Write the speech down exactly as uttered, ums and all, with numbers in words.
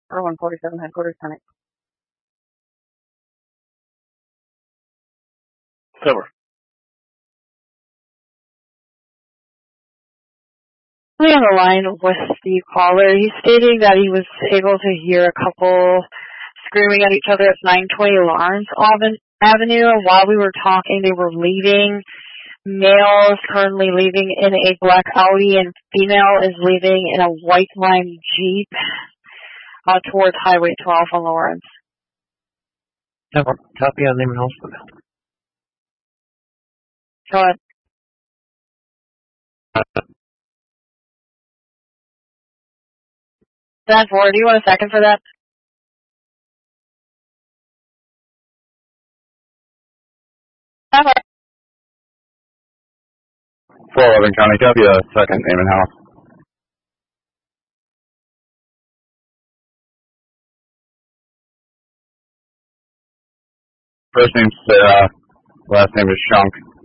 or one forty-seven headquarters, Panic. Silver. On the line with the caller, he's stating that he was able to hear a couple screaming at each other at nine twenty Lawrence Avenue. While we were talking, they were leaving. Male is currently leaving in a black Audi, and female is leaving in a white line Jeep uh, towards Highway twelve on Lawrence. Copy on name and hospital. Go ahead. ten four, do you want a second for that? Okay. four eleven County, copy a second name and house. First name's Sarah, last name is Shunk.